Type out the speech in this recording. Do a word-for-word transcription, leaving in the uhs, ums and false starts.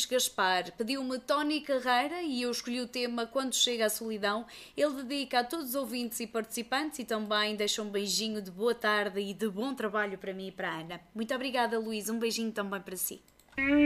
Gaspar pediu-me Tony Carreira e eu escolhi o tema Quando Chega a Solidão. Ele dedica a todos os ouvintes e participantes e também deixa um beijinho de boa tarde e de bom trabalho para mim e para a Ana. Muito obrigada, Luís. Um beijinho também para si.